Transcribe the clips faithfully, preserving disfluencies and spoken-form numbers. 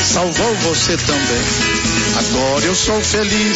salvou você também. Agora eu sou feliz.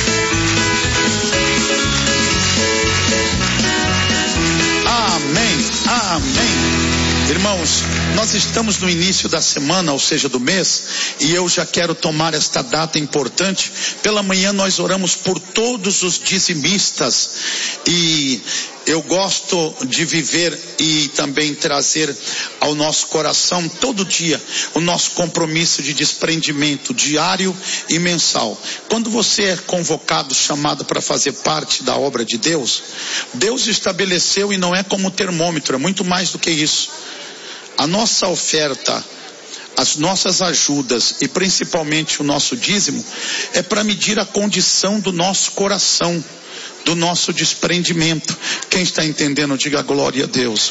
Amém, amém. Irmãos, nós estamos no início da semana, ou seja, do mês, e eu já quero tomar esta data importante. Pela manhã nós oramos por todos os dizimistas, e eu gosto de viver e também trazer ao nosso coração todo dia o nosso compromisso de desprendimento diário e mensal. Quando você é convocado, chamado para fazer parte da obra de Deus, Deus estabeleceu, e não é como termômetro, é muito mais do que isso. A nossa oferta, as nossas ajudas e principalmente o nosso dízimo é para medir a condição do nosso coração, do nosso desprendimento. Quem está entendendo, diga glória a Deus.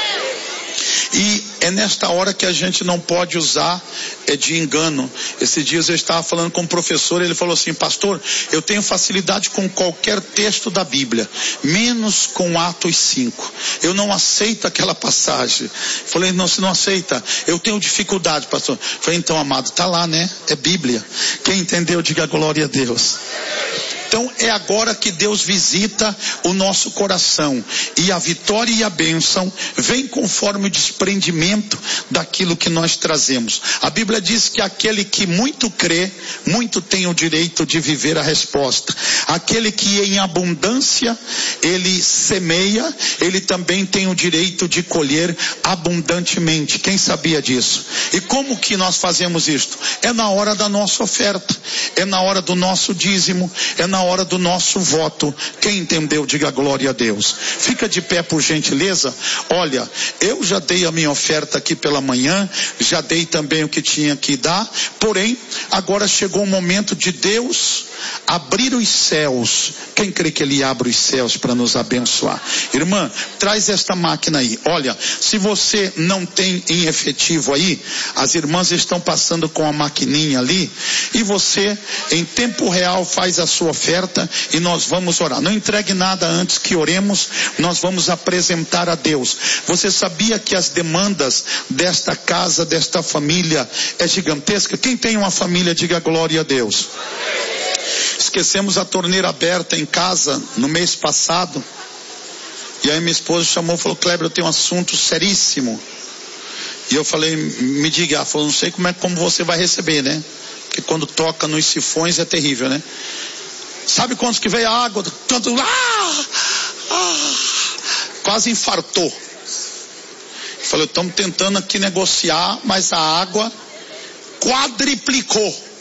E é nesta hora que a gente não pode usar é de engano. Esses dias eu estava falando com um professor, ele falou assim: pastor, eu tenho facilidade com qualquer texto da Bíblia, menos com Atos cinco. Eu não aceito aquela passagem. Falei: não, se não aceita, eu tenho dificuldade, pastor. Falei: então, amado, está lá, né? É Bíblia. Quem entendeu, diga glória a Deus. Então é agora que Deus visita o nosso coração, e a vitória e a bênção vem conforme o desprendimento daquilo que nós trazemos. A Bíblia diz que aquele que muito crê, muito tem o direito de viver a resposta. Aquele que em abundância ele semeia, ele também tem o direito de colher abundantemente. Quem sabia disso? E como que nós fazemos isto? É na hora da nossa oferta, é na hora do nosso dízimo, é na hora do nosso voto. Quem entendeu, diga glória a Deus. Fica de pé, por gentileza. Olha, eu já dei a minha oferta aqui pela manhã, já dei também o que tinha que dar, porém, agora chegou o momento de Deus abrir os céus. Quem crê que Ele abre os céus para nos abençoar? Irmã, traz esta máquina aí. Olha, se você não tem em efetivo aí, as irmãs estão passando com a maquininha ali, e você em tempo real faz a sua oferta e nós vamos orar. Não entregue nada antes que oremos, nós vamos apresentar a Deus. Você sabia que as demandas desta casa, desta família é gigantesca? Quem tem uma família, diga glória a Deus. Esquecemos a torneira aberta em casa no mês passado, e aí minha esposa chamou e falou: Kleber, eu tenho um assunto seríssimo. E eu falei: me diga. Ela falou: não sei como é como você vai receber, né? Porque quando toca nos sifões é terrível, né? Sabe quantos que veio a água? Tanto, ah, ah, quase infartou. Falei: estamos tentando aqui negociar, mas a água quadriplicou.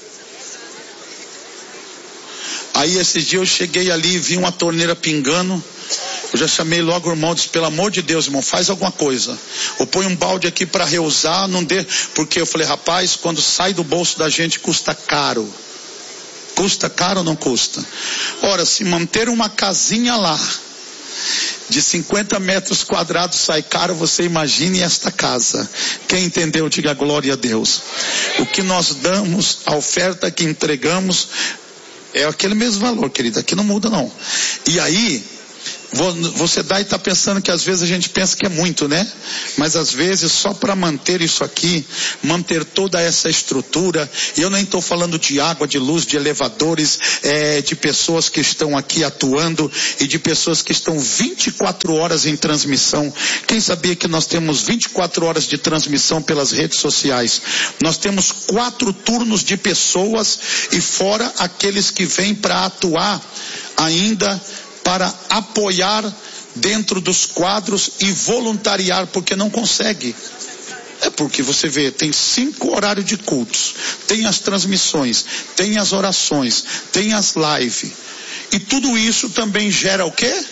Aí esses dias eu cheguei ali e vi uma torneira pingando. Eu já chamei logo o irmão, disse: pelo amor de Deus, irmão, faz alguma coisa. Ou põe um balde aqui para reusar, não dê. Porque eu falei: rapaz, quando sai do bolso da gente custa caro. Custa caro ou não custa? Ora, se manter uma casinha lá de cinquenta metros quadrados sai caro, você imagine esta casa. Quem entendeu, diga glória a Deus. O que nós damos, a oferta que entregamos, é aquele mesmo valor, querida, aqui não muda não. E aí, você dá e está pensando que às vezes a gente pensa que é muito, né? Mas às vezes só para manter isso aqui, manter toda essa estrutura, e eu nem estou falando de água, de luz, de elevadores, é, de pessoas que estão aqui atuando e de pessoas que estão vinte e quatro horas em transmissão. Quem sabia que nós temos vinte e quatro horas de transmissão pelas redes sociais? Nós temos quatro turnos de pessoas, e fora aqueles que vêm para atuar ainda, para apoiar dentro dos quadros e voluntariar, porque não consegue. É porque você vê, tem cinco horários de cultos, tem as transmissões, tem as orações, tem as lives, e tudo isso também gera o quê?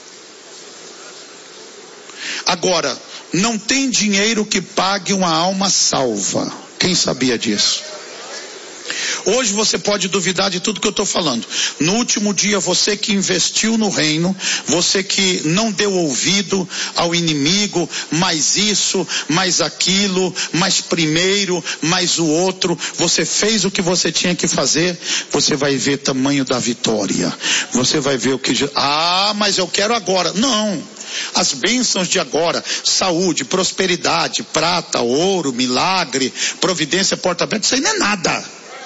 Agora, não tem dinheiro que pague uma alma salva. Quem sabia disso? Hoje você pode duvidar de tudo que eu estou falando. No último dia, você que investiu no reino, você que não deu ouvido ao inimigo, mais isso, mais aquilo, mais primeiro, mais o outro, você fez o que você tinha que fazer, você vai ver tamanho da vitória. Você vai ver o que... Ah, mas eu quero agora. Não. As bênçãos de agora, saúde, prosperidade, prata, ouro, milagre, providência, porta aberta, isso aí não é nada.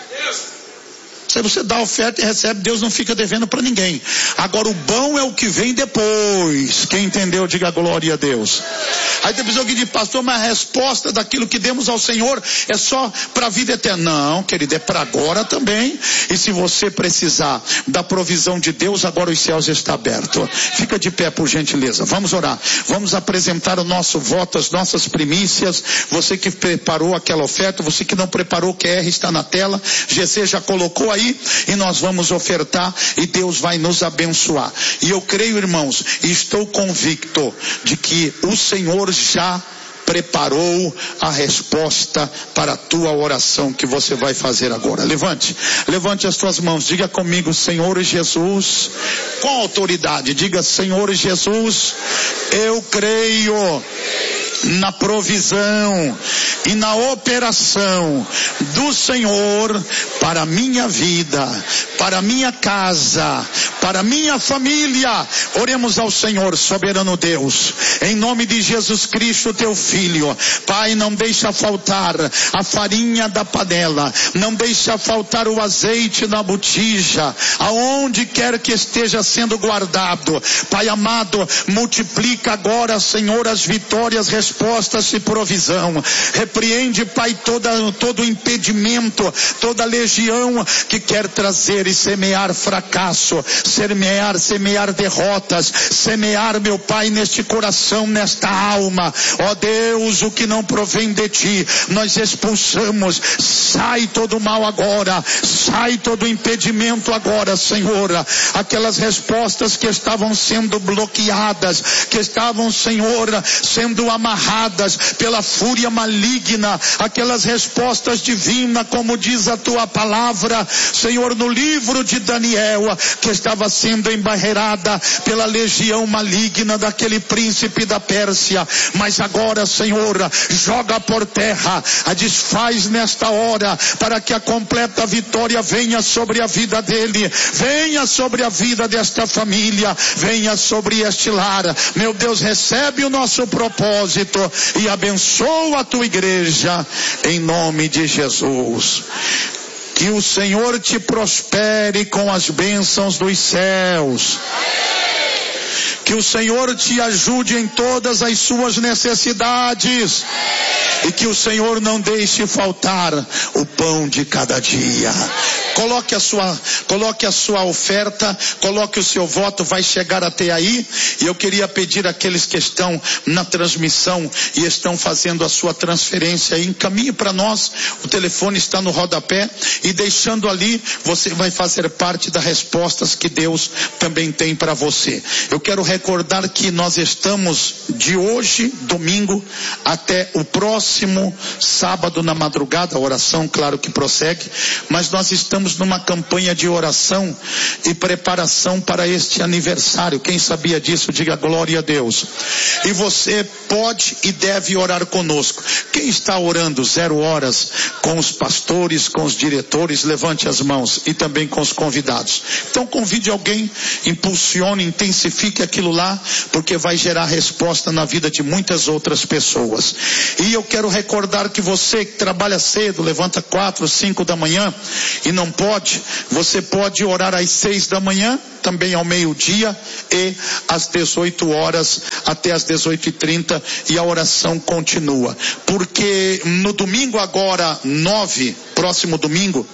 Se você dá a oferta e recebe, Deus não fica devendo para ninguém. Agora o bom é o que vem depois. Quem entendeu, diga glória a Deus. Aí tem pessoa que diz, pastor, mas a resposta daquilo que demos ao Senhor é só para a vida eterna. Não, querido, é para agora também. E se você precisar da provisão de Deus, agora os céus estão abertos. Fica de pé, por gentileza. Vamos orar. Vamos apresentar o nosso voto, as nossas primícias. Você que preparou aquela oferta, você que não preparou, o Q R está na tela. G C já colocou aí. E nós vamos ofertar e Deus vai nos abençoar. E eu creio, irmãos, e estou convicto de que o Senhor já preparou a resposta para a tua oração que você vai fazer agora. Levante, levante as tuas mãos, diga comigo, Senhor Jesus, com autoridade, diga, Senhor Jesus, eu creio na provisão e na operação do Senhor para a minha vida, para a minha casa, para a minha família. Oremos ao Senhor, soberano Deus, em nome de Jesus Cristo, teu Filho. Pai, não deixa faltar a farinha da panela, não deixa faltar o azeite na botija, aonde quer que esteja sendo guardado. Pai amado, multiplica agora, Senhor, as vitórias, respostas e provisão. Repreende, Pai, toda, todo impedimento, toda legião que quer trazer e semear fracasso, semear, semear derrotas, semear, meu Pai, neste coração, nesta alma. Ó Deus, o que não provém de Ti, nós expulsamos. Sai todo mal agora, sai todo impedimento agora, Senhor. Aquelas respostas que estavam sendo bloqueadas, que estavam, Senhor, sendo amarradas pela fúria maligna, aquelas respostas divinas, como diz a Tua palavra, Senhor, no livro de Daniel, que estava sendo embarreirada pela legião maligna daquele príncipe da Pérsia. Mas agora, Senhor, joga por terra, a desfaz nesta hora, para que a completa vitória venha sobre a vida dele, venha sobre a vida desta família, venha sobre este lar. Meu Deus, recebe o nosso propósito e abençoa a Tua igreja, em nome de Jesus. Que o Senhor te prospere com as bênçãos dos céus. Que o Senhor te ajude em todas as suas necessidades. E que o Senhor não deixe faltar o pão de cada dia. Coloque a sua, coloque a sua oferta, coloque o seu voto, vai chegar até aí. E eu queria pedir àqueles que estão na transmissão e estão fazendo a sua transferência, encaminhe para nós, o telefone está no rodapé, e deixando ali, você vai fazer parte das respostas que Deus também tem para você. Eu quero recordar que nós estamos de hoje, domingo, até o próximo sábado na madrugada, a oração claro que prossegue, mas nós estamos numa campanha de oração e preparação para este aniversário. Quem sabia disso, diga glória a Deus. E você pode e deve orar conosco. Quem está orando zero horas com os pastores, com os diretores, levante as mãos, e também com os convidados. Então convide alguém, impulsione, intensifique aquilo lá, porque vai gerar resposta na vida de muitas outras pessoas. E eu quero recordar que você que trabalha cedo, levanta quatro, cinco da manhã e não pode, você pode orar às seis da manhã, também ao meio-dia, e às dezoito horas até às dezoito e trinta, e a oração continua. Porque no domingo agora, nove, próximo domingo,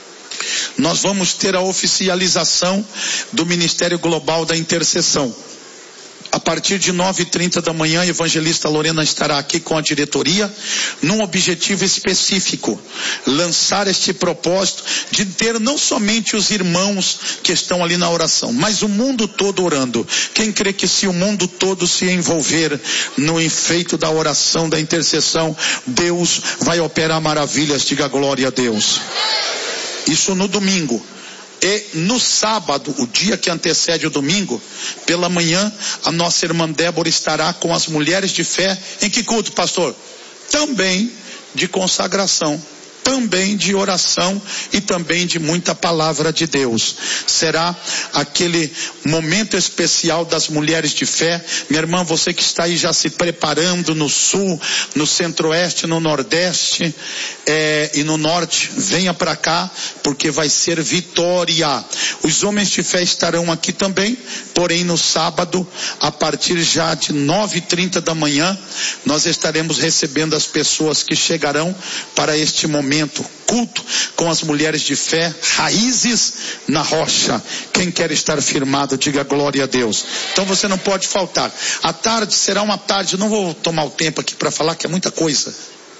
nós vamos ter a oficialização do Ministério Global da Intercessão. A partir de nove e trinta da manhã, a evangelista Lorena estará aqui com a diretoria, num objetivo específico, lançar este propósito de ter não somente os irmãos que estão ali na oração, mas o mundo todo orando. Quem crê que se o mundo todo se envolver no efeito da oração, da intercessão, Deus vai operar maravilhas, diga glória a Deus. Isso no domingo. E no sábado, o dia que antecede o domingo, pela manhã, a nossa irmã Débora estará com as mulheres de fé. Em que culto, pastor? Também de consagração. também de oração e também de muita palavra de Deus. Será aquele momento especial das mulheres de fé. Minha irmã, você que está aí já se preparando no sul, no centro-oeste, no nordeste é, e no norte, venha para cá, porque vai ser vitória. Os homens de fé estarão aqui também, porém no sábado, a partir já de nove e trinta da manhã, nós estaremos recebendo as pessoas que chegarão para este momento culto com as mulheres de fé, raízes na rocha. Quem quer estar firmado, diga glória a Deus. Então você não pode faltar. A tarde será uma tarde, não vou tomar o tempo aqui para falar que é muita coisa,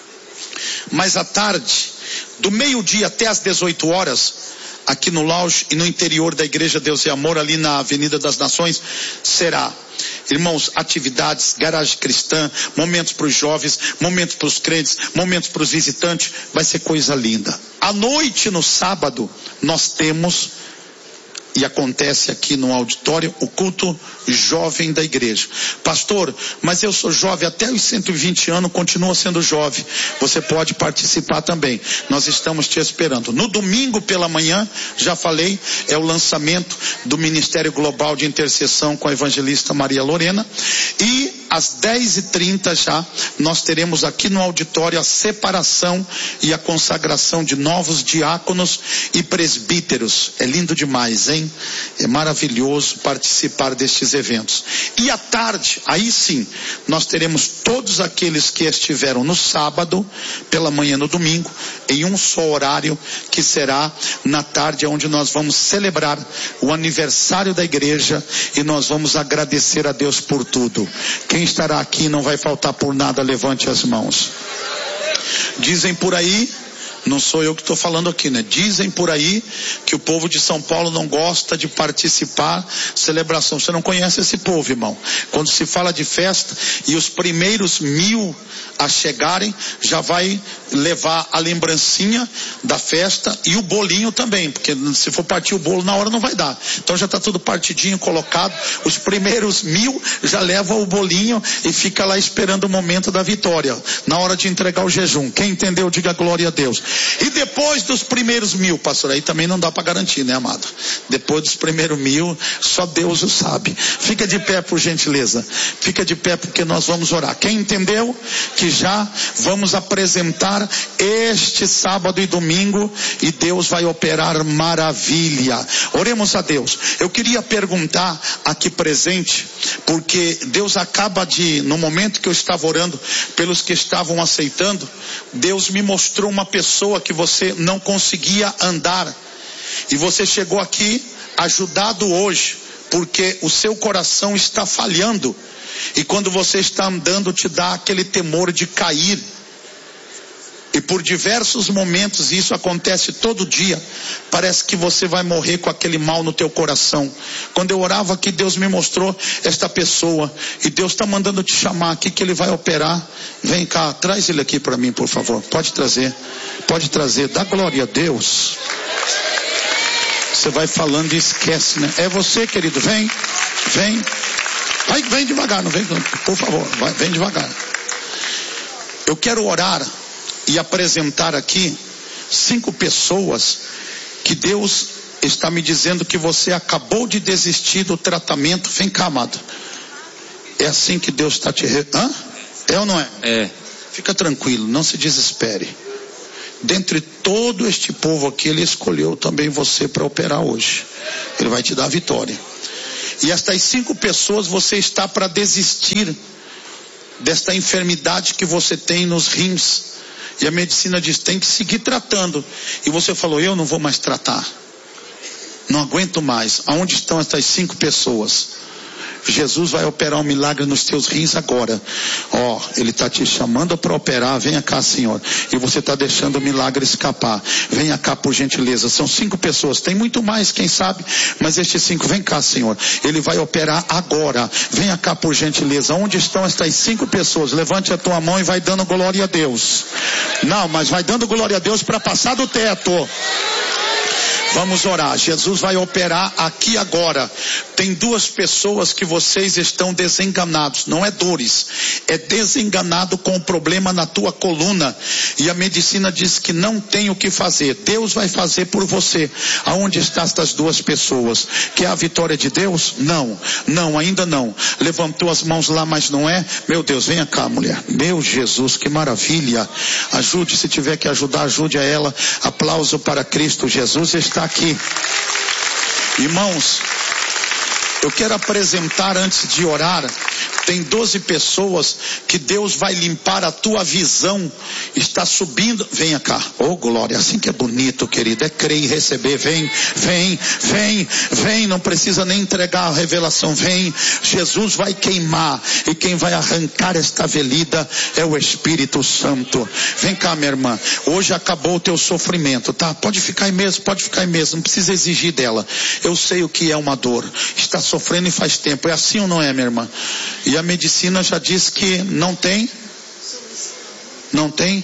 mas a tarde, do meio-dia até as dezoito horas, aqui no lounge e no interior da Igreja Deus e Amor, ali na Avenida das Nações, será, irmãos, atividades, garagem cristã, momentos para os jovens, momentos para os crentes, momentos para os visitantes, vai ser coisa linda. À noite, no sábado, nós temos, e acontece aqui no auditório, o culto jovem da igreja. Pastor, mas eu sou jovem até os cento e vinte anos, continua sendo jovem. Você pode participar também. Nós estamos te esperando. No domingo pela manhã, já falei, é o lançamento do Ministério Global de Intercessão com a evangelista Maria Lorena. E às dez e trinta já, nós teremos aqui no auditório a separação e a consagração de novos diáconos e presbíteros. É lindo demais, hein? É maravilhoso participar destes eventos. E à tarde, aí sim, nós teremos todos aqueles que estiveram no sábado, pela manhã no domingo, em um só horário, que será na tarde, onde nós vamos celebrar o aniversário da igreja e nós vamos agradecer a Deus por tudo. Quem estará aqui não vai faltar por nada, levante as mãos. Dizem por aí, não sou eu que estou falando aqui, né? Dizem por aí que o povo de São Paulo não gosta de participar celebração. Você não conhece esse povo, irmão. Quando se fala de festa e os primeiros mil a chegarem, já vai levar a lembrancinha da festa e o bolinho também, porque se for partir o bolo na hora não vai dar. Então já está tudo partidinho, colocado. Os primeiros mil já levam o bolinho e fica lá esperando o momento da vitória, na hora de entregar o jejum. Quem entendeu, diga glória a Deus. E depois dos primeiros mil, pastor, aí também não dá para garantir, né, amado? Depois dos primeiros mil, só Deus o sabe. Fica de pé, por gentileza. Fica de pé, porque nós vamos orar. Quem entendeu que já vamos apresentar este sábado e domingo e Deus vai operar maravilha. Oremos a Deus. Eu queria perguntar aqui presente, porque Deus acaba de, no momento que eu estava orando pelos que estavam aceitando, Deus me mostrou uma pessoa que você não conseguia andar e você chegou aqui ajudado hoje, porque o seu coração está falhando. E quando você está andando, te dá aquele temor de cair. E por diversos momentos, isso acontece todo dia, parece que você vai morrer com aquele mal no teu coração. Quando eu orava aqui, Deus me mostrou esta pessoa. E Deus está mandando te chamar aqui, que Ele vai operar. Vem cá, traz ele aqui para mim, por favor. Pode trazer, pode trazer. Dá glória a Deus. Você vai falando e esquece, né? É você, querido, vem, vem. Vai, vem devagar, não vem, por favor, vai, vem devagar. Eu quero orar e apresentar aqui cinco pessoas que Deus está me dizendo que você acabou de desistir do tratamento. Vem cá, amado. É assim que Deus está te... Hã? É ou não é? É. Fica tranquilo, não se desespere. Dentre todo este povo aqui, Ele escolheu também você para operar hoje. Ele vai te dar a vitória. E estas cinco pessoas, você está para desistir desta enfermidade que você tem nos rins. E a medicina diz, tem que seguir tratando. E você falou, eu não vou mais tratar. Não aguento mais. Aonde estão estas cinco pessoas? Jesus vai operar um milagre nos teus rins agora. Ó, oh, Ele está te chamando para operar. Venha cá, Senhor. E você está deixando o milagre escapar. Venha cá, por gentileza. São cinco pessoas. Tem muito mais, quem sabe. Mas estes cinco, vem cá, Senhor. Ele vai operar agora. Venha cá, por gentileza. Onde estão estas cinco pessoas? Levante a tua mão e vai dando glória a Deus. Não, mas vai dando glória a Deus para passar do teto. Vamos orar. Jesus vai operar aqui agora. Tem duas pessoas que vocês estão desenganados. Não é dores, é desenganado com o problema na tua coluna. E a medicina diz que não tem o que fazer. Deus vai fazer por você. Aonde estão estas duas pessoas? Quer a vitória de Deus? Não, não, ainda não. Levantou as mãos lá, mas não é? Meu Deus, venha cá, mulher. Meu Jesus, que maravilha. Ajude, se tiver que ajudar, ajude a ela. Aplauso para Cristo. Jesus está aqui. Irmãos, eu quero apresentar antes de orar. Tem doze pessoas que Deus vai limpar a tua visão. Está subindo. Venha cá. Oh, glória. Assim que é bonito, querido. É crer e receber. Vem, vem, vem, vem. Não precisa nem entregar a revelação. Vem. Jesus vai queimar. E quem vai arrancar esta velida é o Espírito Santo. Vem cá, minha irmã. Hoje acabou o teu sofrimento, tá? Pode ficar aí mesmo, pode ficar aí mesmo. Não precisa exigir dela. Eu sei o que é uma dor. Está sofrendo e faz tempo. É assim ou não é, minha irmã? E a medicina já diz que não tem? Não tem?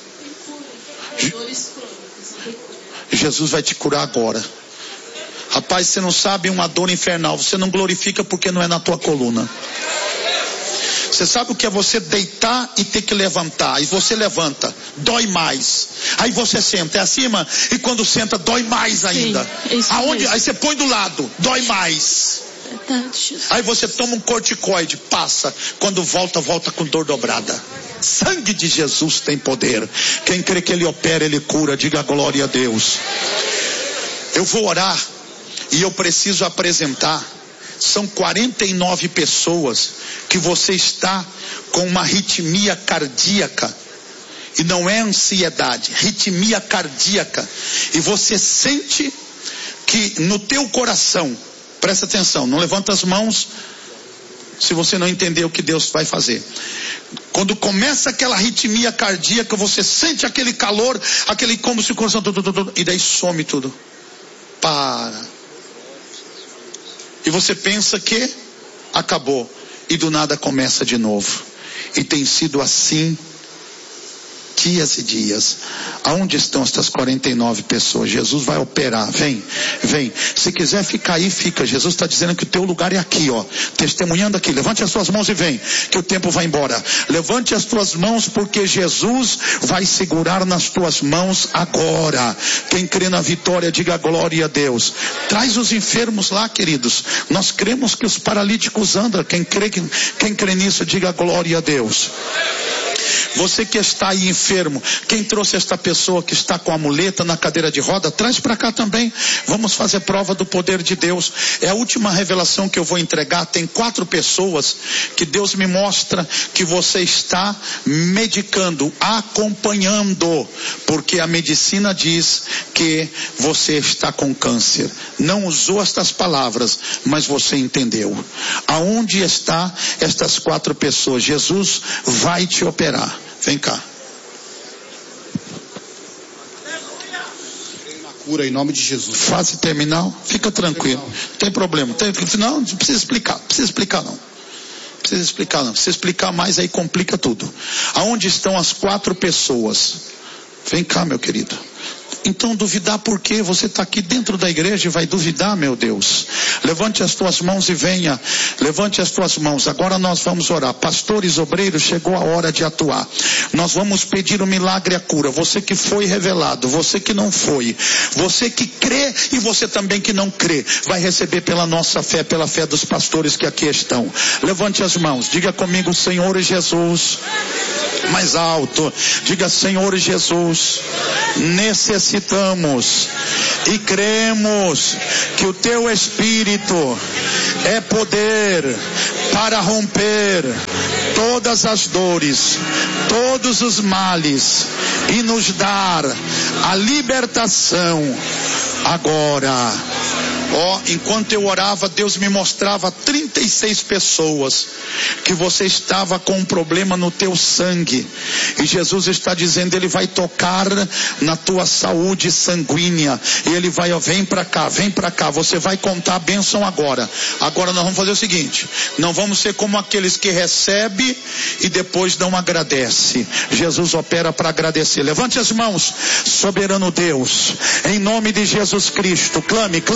Jesus vai te curar agora. Rapaz, você não sabe uma dor infernal. Você não glorifica porque não é na tua coluna. Você sabe o que é você deitar e ter que levantar? E você levanta, dói mais. Aí você senta, é acima, e quando senta, dói mais ainda. Sim, é Aonde? Aí você põe do lado, dói mais. Aí você toma um corticoide, passa. Quando volta, volta com dor dobrada. Sangue de Jesus tem poder. Quem crê que Ele opera, Ele cura. Diga glória a Deus. Eu vou orar e eu preciso apresentar. São quarenta e nove pessoas que você está com uma arritmia cardíaca. E não é ansiedade, arritmia cardíaca. E você sente que no teu coração, presta atenção, não levanta as mãos se você não entender o que Deus vai fazer. Quando começa aquela arritmia cardíaca, você sente aquele calor, aquele como se o coração, e daí some tudo. Para. E você pensa que acabou. E do nada começa de novo. E tem sido assim dias e dias. Aonde estão estas quarenta e nove pessoas? Jesus vai operar. Vem, vem. Se quiser ficar aí, fica. Jesus está dizendo que o teu lugar é aqui, ó. Testemunhando aqui. Levante as suas mãos e vem. Que o tempo vai embora. Levante as tuas mãos porque Jesus vai segurar nas tuas mãos agora. Quem crê na vitória, diga glória a Deus. Traz os enfermos lá, queridos. Nós cremos que os paralíticos andam. Quem crê, quem crê nisso, diga glória a Deus. Você que está aí enfermo, quem trouxe esta pessoa que está com a muleta na cadeira de roda, traz para cá também. Vamos fazer prova do poder de Deus. É a última revelação que eu vou entregar. Tem quatro pessoas que Deus me mostra que você está medicando, acompanhando, porque a medicina diz que você está com câncer. Não usou estas palavras, mas você entendeu. Aonde está estas quatro pessoas? Jesus vai te operar. Vem cá. Cura em nome de Jesus. Fase terminal, fica tranquilo. Não tem problema. Tem, não, não precisa explicar. Não precisa explicar não. Não precisa explicar não. Se explicar mais aí complica tudo. Aonde estão as quatro pessoas? Vem cá, meu querido. Então duvidar por quê? Você está aqui dentro da igreja e vai duvidar, meu Deus. Levante as tuas mãos e venha. Levante as tuas mãos. Agora nós vamos orar. Pastores, obreiros, chegou a hora de atuar. Nós vamos pedir o milagre e a cura. Você que foi revelado, você que não foi, você que crê e você também que não crê, vai receber pela nossa fé, pela fé dos pastores que aqui estão. Levante as mãos. Diga comigo, Senhor Jesus. Mais alto. Diga, Senhor Jesus, necessitamos e cremos que o teu Espírito é poder para romper todas as dores, todos os males e nos dar a libertação agora. Ó, oh, enquanto eu orava, Deus me mostrava trinta e seis pessoas que você estava com um problema no teu sangue. E Jesus está dizendo, Ele vai tocar na tua saúde sanguínea. E Ele vai, ó, vem para cá, vem para cá. Você vai contar a bênção agora. Agora nós vamos fazer o seguinte, não vamos ser como aqueles que recebem e depois não agradece. Jesus opera para agradecer. Levante as mãos, soberano Deus, em nome de Jesus Cristo. Clame, clame.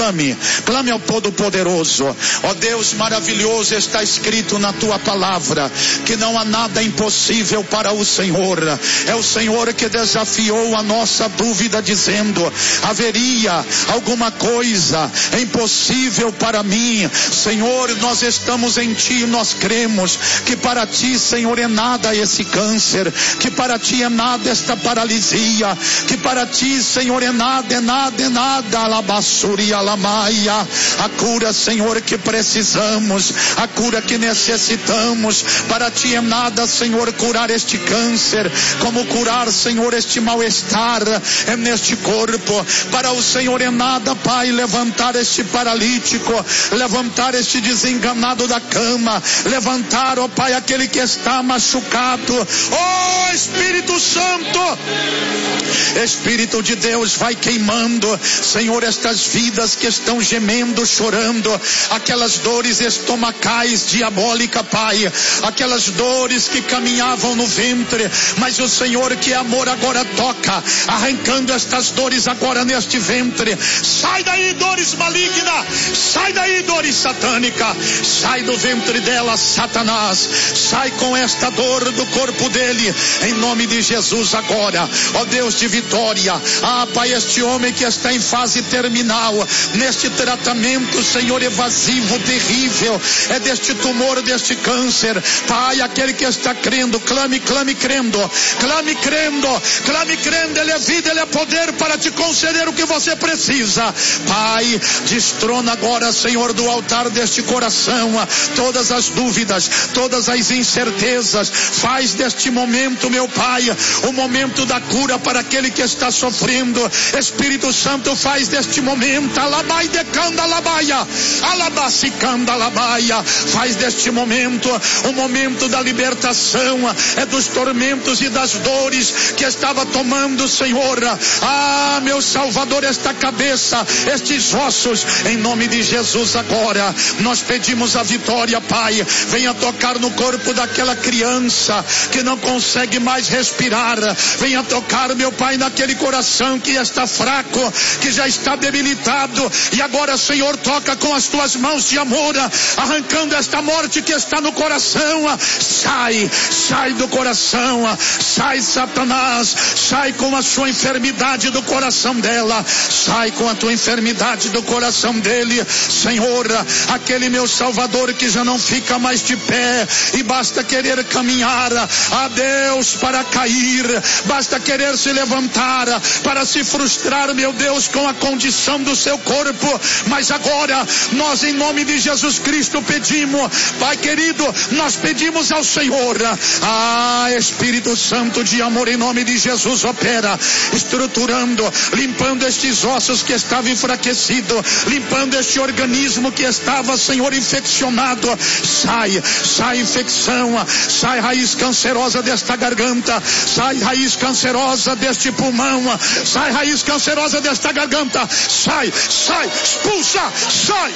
clame ao Todo-Poderoso. Ó Deus maravilhoso, está escrito na tua palavra que não há nada impossível para o Senhor. É o Senhor que desafiou a nossa dúvida, dizendo: haveria alguma coisa impossível para mim? Senhor, nós estamos em ti, nós cremos que para ti, Senhor, é nada esse câncer, que para ti é nada esta paralisia, que para ti, Senhor, é nada, é nada, é nada, alabassuri, alamaia, a cura, Senhor, que precisamos, a cura que necessitamos, para ti é nada, Senhor, curar este câncer, como curar, Senhor, este mal-estar é neste corpo. Para o Senhor é nada, Pai, levantar este paralítico, levantar este desenganado da cama, levantar, ó Pai, aquele que está machucado. Ó Espírito Santo, Espírito de Deus, vai queimando, Senhor, estas vidas que estão gemendo, chorando, aquelas dores estomacais diabólicas, Pai, aquelas dores que caminhavam no ventre, mas o Senhor que é amor agora toca, arrancando estas dores agora neste ventre. Sai daí, dores malignas, sai daí, dores satânicas, sai do ventre dela, Satanás, sai com esta dor do corpo dele, em nome de Jesus agora. Ó Deus de vitória, ah Pai, este homem que está em fase terminal, neste tratamento, Senhor, evasivo, terrível, é deste tumor, deste câncer, Pai, aquele que está crendo, clame, clame crendo, clame crendo, clame crendo, ele é vida, ele é poder para te conceder o que você precisa. Pai, destrona agora, Senhor, do altar deste coração todas as dúvidas, todas as incertezas, faz deste momento, meu Pai, o momento da cura para aquele que está sofrendo. Espírito Santo, faz deste momento, alabai decanda alabaia, alabacicanda alabaia, faz deste momento o momento da libertação, é dos tormentos e das dores que estava tomando, Senhor, ah, meu Salvador, esta cabeça, estes ossos, em nome de Jesus agora, nós pedimos a vitória, Pai, venha tocar no corpo daquela criança que não consegue mais respirar, venha tocar, meu Pai, naquele coração que está fraco, que já está debilitado, e agora, Senhor, toca com as tuas mãos de amor, arrancando esta morte que está no coração. Sai, sai do coração, sai, Satanás, sai com a sua enfermidade do coração dela, sai com a tua enfermidade do coração dele, Senhor, aquele meu Salvador que já não fica mais de pé, e basta querer caminhar, a Deus, para cair, basta querer se levantar, para se frustrar, meu Deus, com a condição do seu corpo, mas agora, nós em nome de Jesus Cristo pedimos, Pai querido, nós pedimos ao Senhor, ah, Espírito Santo de amor, em nome de Jesus, opera, estruturando, limpando estes ossos que estavam enfraquecidos, limpando este organismo que estava, Senhor, infeccionado, sai, sai infecção, sai raiz cancerosa desta garganta, sai raiz cancerosa deste pulmão, sai raiz cancerosa desta garganta, sai, sai, expulsa, sai,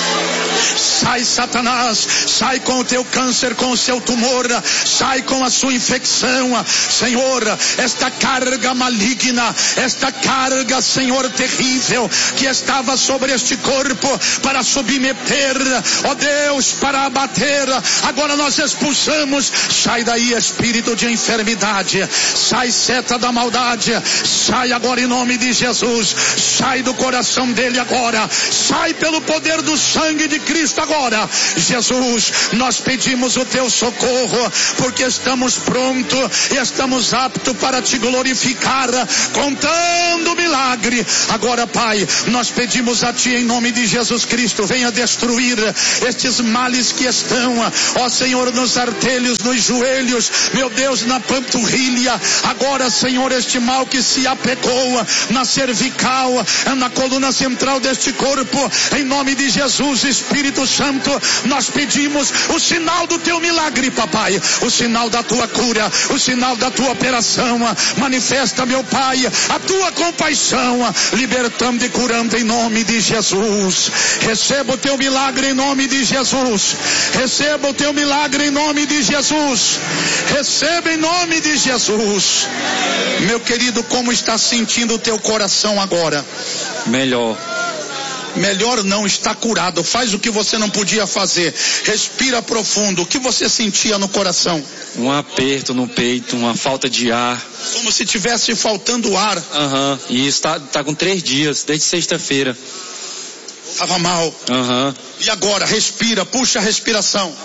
sai, Satanás, sai com o teu câncer, com o seu tumor, sai com a sua infecção, Senhor, esta carga maligna, esta carga, Senhor, terrível, que estava sobre este corpo, para submeter, ó Deus, para abater, agora nós expulsamos, sai daí, espírito de enfermidade, sai, seta da maldade, sai agora em nome de Jesus, sai do coração dele agora, sai pelo poder do sangue de Cristo agora. Jesus, nós pedimos o teu socorro, porque estamos prontos e estamos aptos para te glorificar, contando milagre. Agora, Pai, nós pedimos a ti em nome de Jesus Cristo, venha destruir estes males que estão, ó Senhor, nos artelhos, nos joelhos, meu Deus, na panturrilha, agora, Senhor, este mal que se apegou na cervical, na coluna central deste corpo, em nome de Jesus, Espírito Santo, nós pedimos o sinal do teu milagre, papai, o sinal da tua cura, o sinal da tua operação, manifesta, meu Pai, a tua compaixão, libertando e curando em nome de Jesus. Receba o teu milagre em nome de Jesus, receba o teu milagre em nome de Jesus, receba em nome de Jesus. Meu querido, como está sentindo o teu coração agora? Melhor. Melhor não, está curado. Faz o que você não podia fazer. Respira profundo. O que você sentia no coração? Um aperto no peito, uma falta de ar. Como se tivesse faltando ar. Aham, uhum. E está tá com três dias, desde sexta-feira. Estava mal. Aham. Uhum. E agora, respira, puxa a respiração.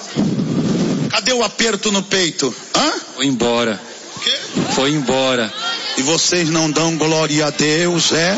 Cadê o aperto no peito? Hã? Foi embora. O quê? Foi embora. E vocês não dão glória a Deus, é?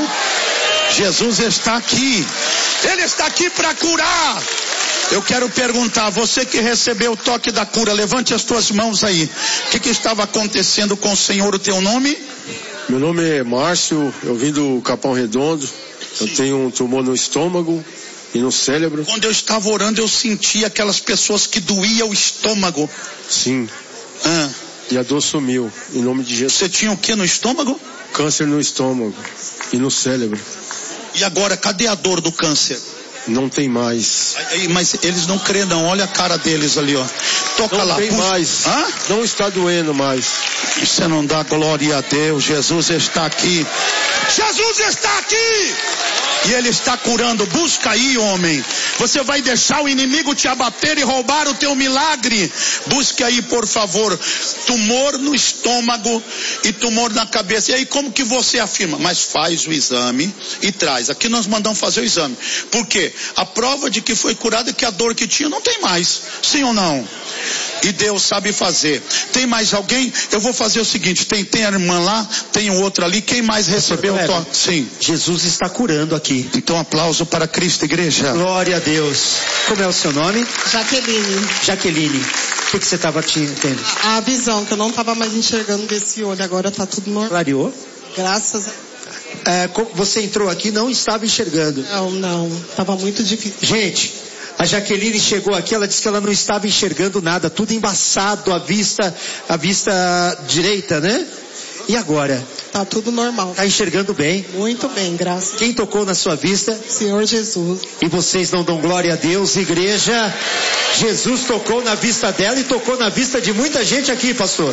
Jesus está aqui. Ele está aqui para curar. Eu quero perguntar, você que recebeu o toque da cura, levante as tuas mãos aí. O que, que estava acontecendo com o Senhor? O teu nome? Meu nome é Márcio, eu vim do Capão Redondo. Eu tenho um tumor no estômago e no cérebro. Quando eu estava orando, eu senti aquelas pessoas que doía o estômago. Sim. Ah. E a dor sumiu, em nome de Jesus. Você tinha o que no estômago? Câncer no estômago e no cérebro. E agora, cadê a dor do câncer? Não tem mais. Mas eles não creem não, olha a cara deles ali, ó. Toca não lá. Não tem puxa. mais. Hã? Não está doendo mais. Você não dá glória a Deus, Jesus está aqui. Jesus está aqui! E Ele está curando. Busca aí, homem. Você vai deixar o inimigo te abater e roubar o teu milagre. Busque aí, por favor. Tumor no estômago e tumor na cabeça. E aí, como que você afirma? Mas faz o exame e traz. Aqui nós mandamos fazer o exame. Por quê? A prova de que foi curado é que a dor que tinha não tem mais. Sim ou não? E Deus sabe fazer. Tem mais alguém? Eu vou fazer o seguinte. Tem, tem a irmã lá, tem o outro ali. Quem mais recebeu o toque? Sim. Jesus está curando aqui. Então aplauso para Cristo, igreja. Glória a Deus. Como é o seu nome? Jaqueline. Jaqueline. O que, que você estava tendo? A, a visão, que eu não estava mais enxergando desse olho. Agora está tudo normal. Clareou? Graças a é, você entrou aqui, não estava enxergando. Não, não. Estava muito difícil. Gente, a Jaqueline chegou aqui, ela disse que ela não estava enxergando nada, tudo embaçado, a vista, a vista direita, né? E agora? Tá tudo normal. Tá enxergando bem? Muito bem, graças. Quem tocou na sua vista? Senhor Jesus. E vocês não dão glória a Deus, igreja? Jesus tocou na vista dela e tocou na vista de muita gente aqui, pastor.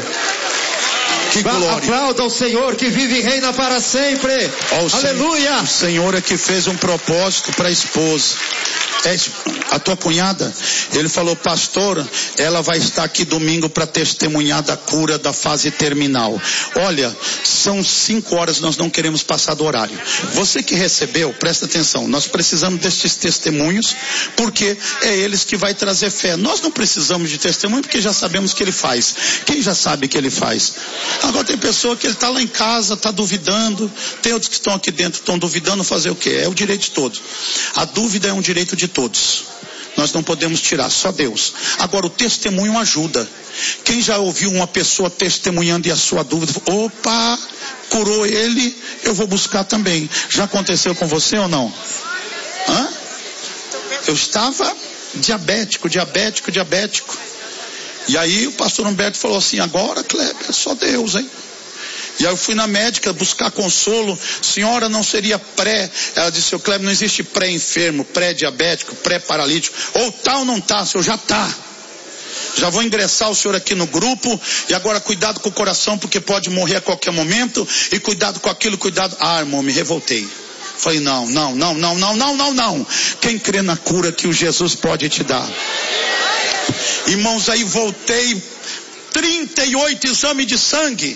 Que glória. Aplauda o Senhor que vive e reina para sempre. Oh, aleluia. Senhor, o Senhor é que fez um propósito para a esposa. É a tua cunhada. Ele falou, pastor, ela vai estar aqui domingo para testemunhar da cura da fase terminal. Olha, são cinco horas, nós não queremos passar do horário. Você que recebeu, presta atenção, nós precisamos destes testemunhos, porque é eles que vai trazer fé. Nós não precisamos de testemunho, porque já sabemos que ele faz. Quem já sabe que ele faz? Agora tem pessoa que ele está lá em casa, está duvidando. Tem outros que estão aqui dentro, estão duvidando, fazer o quê? É o direito de todos. A dúvida é um direito de todos. Nós não podemos tirar, só Deus. Agora o testemunho ajuda. Quem já ouviu uma pessoa testemunhando e a sua dúvida, opa, curou ele, eu vou buscar também. Já aconteceu com você ou não? Hã? Eu estava diabético, diabético, diabético. E aí o pastor Humberto falou assim, agora, Kleber, é só Deus, hein? E aí eu fui na médica buscar consolo. Senhora, não seria pré? Ela disse, seu Kleber, não existe pré-enfermo, pré-diabético, pré-paralítico. Ou tá ou não tá, o senhor já tá. Já vou ingressar o senhor aqui no grupo. E agora cuidado com o coração, porque pode morrer a qualquer momento. E cuidado com aquilo, cuidado. Ah, irmão, me revoltei. Falei, não, não, não, não, não, não, não, não. Quem crê na cura que o Jesus pode te dar? Irmãos, aí voltei, trinta e oito exames de sangue.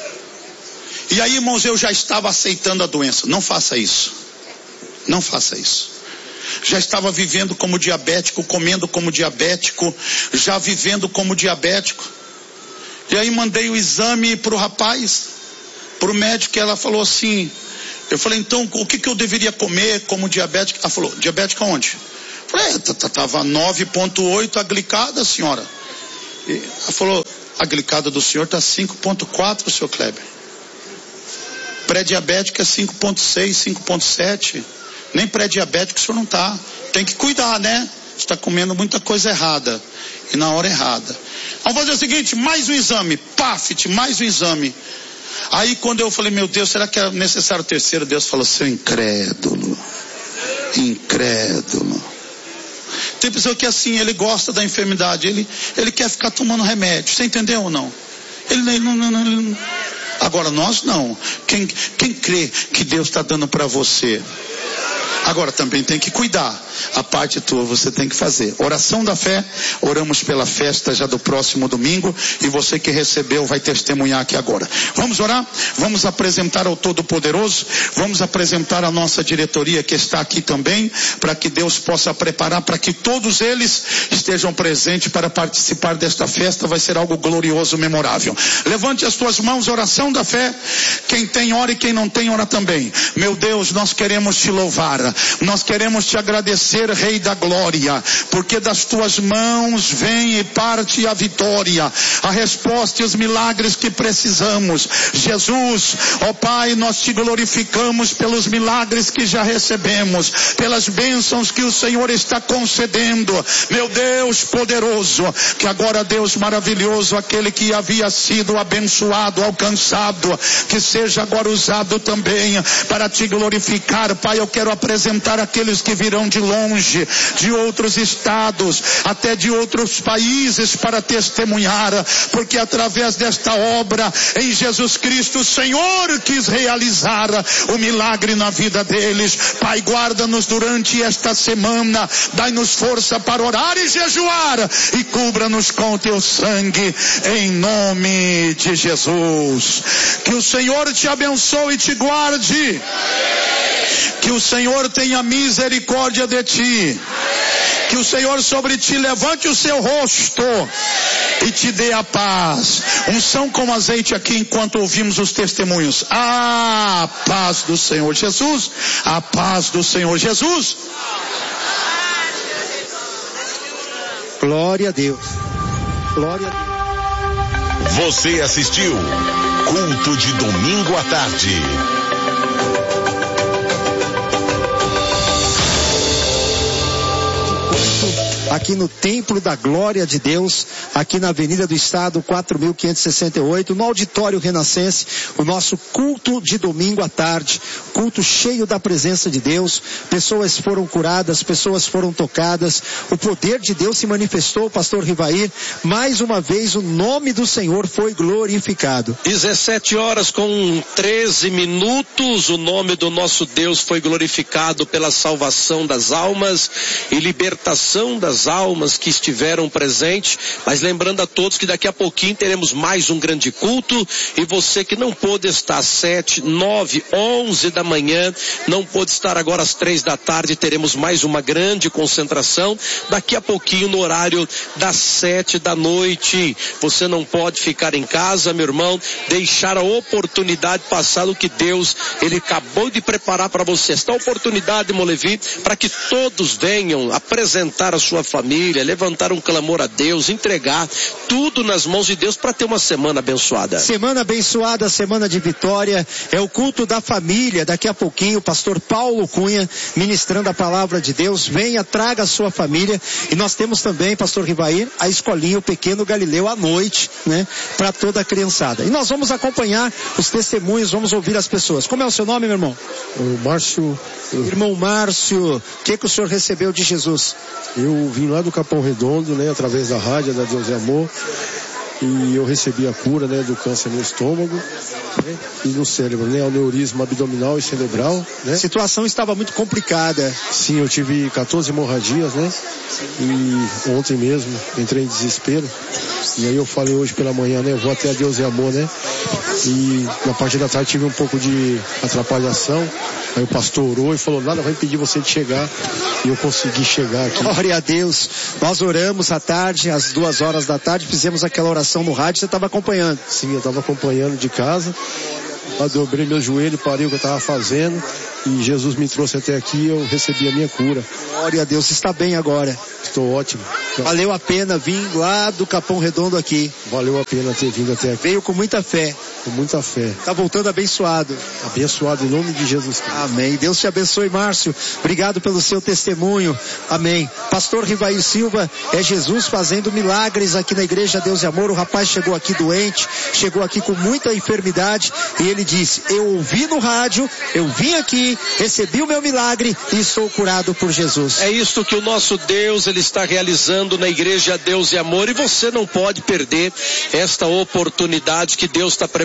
E aí, irmãos, eu já estava aceitando a doença. Não faça isso. Não faça isso. Já estava vivendo como diabético, comendo como diabético, já vivendo como diabético. E aí mandei o exame para o rapaz, para o médico, e ela falou assim, eu falei, então, o que, que eu deveria comer como diabético? Ela falou, diabético aonde? Eu falei, estava nove ponto oito a glicada, senhora. E ela falou, a glicada do senhor está cinco ponto quatro, senhor Kleber. Pré-diabético é cinco ponto seis, cinco ponto sete. Nem pré-diabético o senhor não está. Tem que cuidar, né? Você está comendo muita coisa errada. E na hora errada. Vamos fazer o seguinte, mais um exame. Pafit, mais um exame. Aí quando eu falei, meu Deus, será que é necessário o terceiro? Deus falou, seu incrédulo. Incrédulo. Tem pessoa que assim, ele gosta da enfermidade. Ele, ele quer ficar tomando remédio. Você entendeu ou não? Ele não... não, não, não. Agora nós não. Quem, quem crê que Deus está dando para você Agora também tem que cuidar. A parte tua você tem que fazer. Oração da fé, oramos pela festa já do próximo domingo, e você que recebeu vai testemunhar aqui agora. Vamos orar? Vamos apresentar ao Todo-Poderoso, vamos apresentar a nossa diretoria que está aqui também, para que Deus possa preparar, para que todos eles estejam presentes para participar desta festa. Vai ser algo glorioso, memorável. Levante as tuas mãos, oração da fé. Quem tem, ora, e quem não tem, ora também. Meu Deus, nós queremos te louvar, nós queremos te agradecer, Rei da Glória, porque das tuas mãos vem e parte a vitória, a resposta e os milagres que precisamos. Jesus, ó Pai, nós te glorificamos pelos milagres que já recebemos, pelas bênçãos que o Senhor está concedendo. Meu Deus poderoso, que agora, Deus maravilhoso, aquele que havia sido abençoado, alcançado, que seja agora usado também para te glorificar. Pai, eu quero apresentar aqueles que virão de longe, de outros estados, até de outros países, para testemunhar, porque através desta obra em Jesus Cristo, o Senhor quis realizar o milagre na vida deles. Pai, guarda-nos durante esta semana, dai-nos força para orar e jejuar, e cubra-nos com o teu sangue, em nome de Jesus. Que o Senhor te abençoe e te guarde. Que o Senhor tenha misericórdia de ti. Que o Senhor sobre ti levante o seu rosto e te dê a paz. Unção com azeite aqui enquanto ouvimos os testemunhos. A paz do Senhor Jesus. A paz do Senhor Jesus. Glória a Deus. Glória a Deus. Você assistiu Culto de Domingo à Tarde. Aqui no Templo da Glória de Deus, aqui na Avenida do Estado, quatro mil quinhentos e sessenta e oito, no Auditório Renascense, o nosso culto de domingo à tarde, culto cheio da presença de Deus. Pessoas foram curadas, pessoas foram tocadas, o poder de Deus se manifestou, pastor Rivair. Mais uma vez o nome do Senhor foi glorificado. dezessete horas com treze minutos, o nome do nosso Deus foi glorificado pela salvação das almas e libertação das almas que estiveram presentes. Mas lembrando a todos que daqui a pouquinho teremos mais um grande culto, e você que não pôde estar às sete, nove, onze da manhã, não pôde estar agora às três da tarde, teremos mais uma grande concentração daqui a pouquinho no horário das sete da noite. Você não pode ficar em casa, meu irmão, deixar a oportunidade passar o que Deus, Ele acabou de preparar para você. Esta oportunidade, Molevi, para que todos venham apresentar a sua família, levantar um clamor a Deus, entregar tudo nas mãos de Deus para ter uma semana abençoada. Semana abençoada, semana de vitória. É o culto da família. Daqui a pouquinho o pastor Paulo Cunha ministrando a palavra de Deus. Venha, traga a sua família. E nós temos também, pastor Rivair, a escolinha, o Pequeno Galileu à noite, né? Para toda a criançada. E nós vamos acompanhar os testemunhos, vamos ouvir as pessoas. Como é o seu nome, meu irmão? O Márcio. Irmão Márcio, o que que o senhor recebeu de Jesus? Eu vim lá do Capão Redondo, né, através da rádio da Deus é Amor, e eu recebi a cura, né, do câncer no estômago, né, e no cérebro, né, aneurisma abdominal e cerebral, né. A situação estava muito complicada. Sim, eu tive quatorze hemorragias, né, e ontem mesmo entrei em desespero, e aí eu falei hoje pela manhã, né, eu vou até a Deus é Amor, né, e na parte da tarde tive um pouco de atrapalhação. Aí o pastor orou e falou, nada vai impedir você de chegar. E eu consegui chegar aqui. Glória a Deus. Nós oramos à tarde, às duas horas da tarde, fizemos aquela oração no rádio, você estava acompanhando? Sim, eu estava acompanhando de casa. Eu dobrei meu joelho, parei o que eu estava fazendo. E Jesus me trouxe até aqui e eu recebi a minha cura. Glória a Deus, está bem agora. Estou ótimo. Valeu a pena vir lá do Capão Redondo aqui. Valeu a pena ter vindo até aqui. Veio com muita fé. Com muita fé. Está voltando abençoado. Abençoado em nome de Jesus Cristo. Amém. Deus te abençoe, Márcio. Obrigado pelo seu testemunho. Amém. Pastor Rivair Silva, é Jesus fazendo milagres aqui na Igreja Deus e Amor. O rapaz chegou aqui doente, chegou aqui com muita enfermidade e ele disse, eu ouvi no rádio, eu vim aqui, recebi o meu milagre e sou curado por Jesus. É isso que o nosso Deus, Ele está realizando na Igreja Deus e Amor, e você não pode perder esta oportunidade que Deus está preparando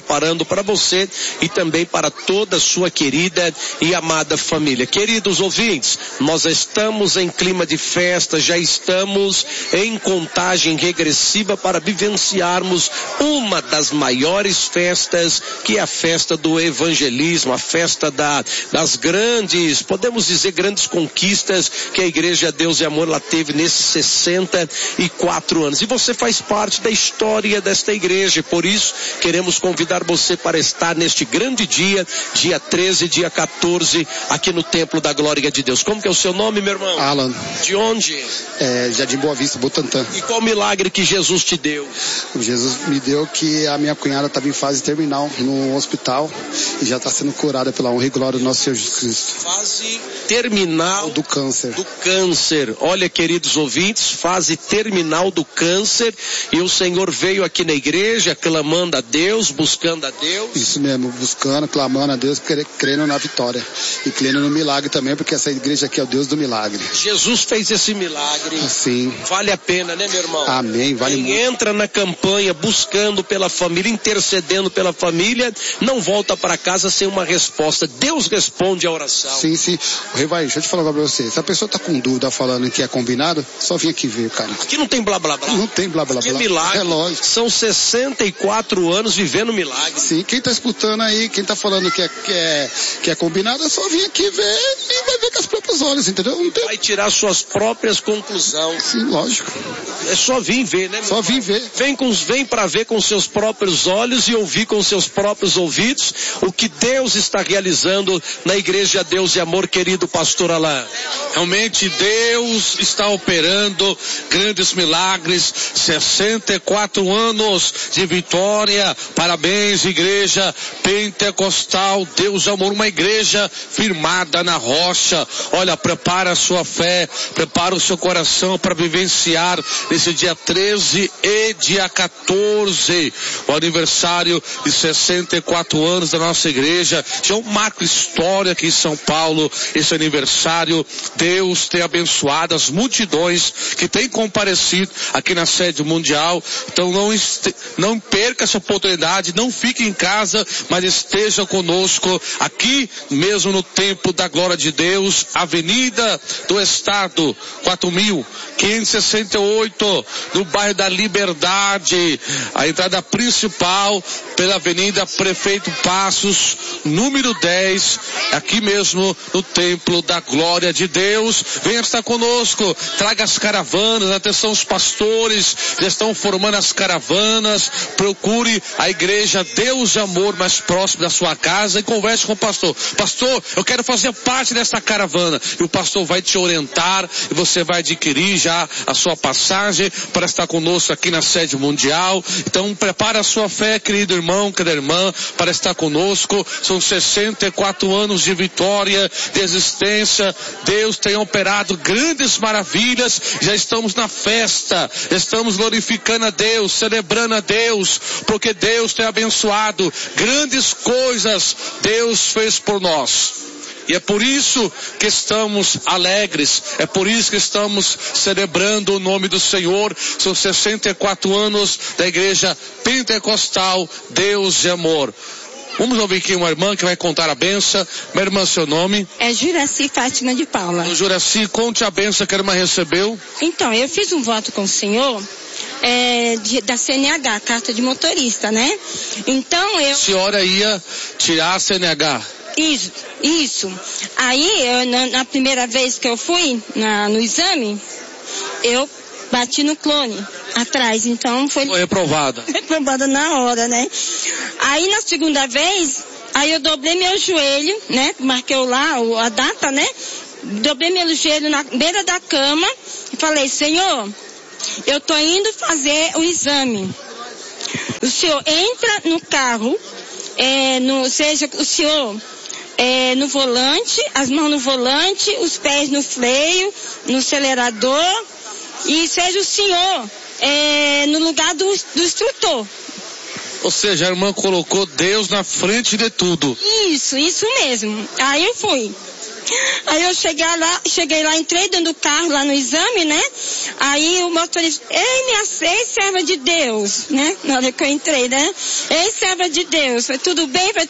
preparando para você e também para toda a sua querida e amada família. Queridos ouvintes, nós estamos em clima de festa, já estamos em contagem regressiva para vivenciarmos uma das maiores festas, que é a festa do evangelismo, a festa da, das grandes, podemos dizer grandes conquistas que a Igreja Deus e Amor ela teve nesses sessenta e quatro anos. E você faz parte da história desta igreja, por isso queremos convidar você para estar neste grande dia, dia treze, dia quatorze, aqui no Templo da Glória de Deus. Como que é o seu nome, meu irmão? Alan. De onde? É, Jardim Boa Vista, Butantã. E qual milagre que Jesus te deu? Jesus me deu que a minha cunhada estava em fase terminal no hospital e já está sendo curada pela honra e glória do nosso Senhor Jesus Cristo. Fase terminal do câncer. Do câncer. Olha, queridos ouvintes, fase terminal do câncer, e o Senhor veio aqui na igreja clamando a Deus, buscando a Deus. Isso mesmo, buscando, clamando a Deus, crendo na vitória e crendo no milagre também, porque essa igreja aqui é o Deus do milagre. Jesus fez esse milagre. Sim. Vale a pena, né, meu irmão? Amém, vale Quem muito. entra na campanha buscando pela família, intercedendo pela família, não volta para casa sem uma resposta. Deus responde a oração. Sim, sim. O Rei, vai, deixa eu te falar pra você. Se a pessoa tá com dúvida falando que é combinado, só vem aqui ver, cara. Aqui não tem blá blá blá. Não tem blá blá Aqui blá. É milagre. É lógico. São sessenta e quatro anos vivendo milagre. Sim, quem tá escutando aí, quem tá falando que é, que é, que é combinado, é só vir aqui ver e vai ver com os próprios olhos, entendeu? Não tem... Vai tirar suas próprias conclusões. Sim, lógico. É só vir ver, né? Só vir ver. Vem, com, vem para ver com seus próprios olhos e ouvir com seus próprios ouvidos o que Deus está realizando na Igreja Deus e Amor, querido pastor Alain. Realmente Deus está operando grandes milagres, sessenta e quatro anos de vitória. Parabéns, Igreja Pentecostal Deus e Amor, uma igreja firmada na rocha. Olha, prepara a sua fé, prepara o seu coração para vivenciar nesse dia treze e dia quatorze, o aniversário de sessenta e quatro anos da nossa igreja. Já é um marco histórico aqui em São Paulo, esse aniversário. Deus tem abençoado as multidões que têm comparecido aqui na sede mundial. Então não, este, não perca essa oportunidade, não fique em casa, mas esteja conosco aqui mesmo no Templo da Glória de Deus, Avenida do Estado, quatro mil quinhentos e sessenta e oito, no bairro da Liberdade, a entrada principal pela Avenida Prefeito Passos, número dez, aqui mesmo no Templo da Glória de Deus. Venha estar conosco, traga as caravanas, atenção, os pastores já estão formando as caravanas. Procure a Igreja Deus e Amor mais próximo da sua casa e converse com o pastor. Pastor, eu quero fazer parte dessa caravana. E o pastor vai te orientar e você vai adquirir já a sua passagem para estar conosco aqui na sede mundial. Então prepara a sua fé, querido irmão, querida irmã, para estar conosco. São sessenta e quatro anos de vitória, de existência. Deus tem operado grandes maravilhas. Já estamos na festa, estamos glorificando a Deus, celebrando a Deus, porque Deus tem abençoado grandes coisas. Deus fez por nós. E é por isso que estamos alegres, é por isso que estamos celebrando o nome do Senhor. São sessenta e quatro anos da Igreja Pentecostal Deus e Amor. Vamos ouvir aqui uma irmã que vai contar a benção. Minha irmã, seu nome? É Juraci Fátima de Paula. Ô, Juraci, conte a benção que a irmã recebeu. Então, eu fiz um voto com o Senhor, é, de, da C N H, carta de motorista, né? Então eu... A senhora ia tirar a C N H? Isso, isso. Aí, eu, na, na primeira vez que eu fui na, no exame, eu bati no clone atrás, então foi... Foi reprovada. Reprovada na hora, né? Aí, na segunda vez, aí eu dobrei meu joelho, né? Marquei lá a data, né? Dobrei meu joelho na beira da cama e falei, Senhor, eu tô indo fazer o exame. O Senhor entra no carro, é, no, seja o Senhor... É, no volante, as mãos no volante, os pés no freio, no acelerador, e seja o Senhor é, no lugar do, do instrutor. Ou seja, a irmã colocou Deus na frente de tudo. Isso, isso mesmo. Aí eu fui. Aí eu cheguei lá, cheguei lá, entrei dentro do carro lá no exame, né? Aí o motorista, ei, minha seis serva de Deus, né? Na hora que eu entrei, né? Ei, serva de Deus, foi tudo bem? Foi